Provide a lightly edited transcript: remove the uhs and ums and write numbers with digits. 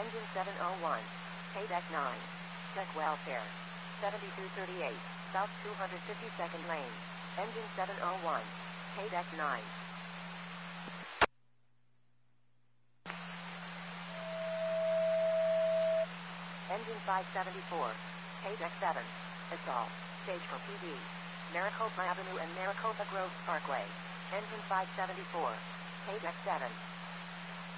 Engine 701. K-Deck 9. Deck welfare. 7238. South 252nd lane. Engine 701. K-Deck 9. Engine 574. K-Deck 7. Assault. Stage for PD. Maricopa Avenue and Maricopa Grove Parkway. Engine 574. K-Deck 7.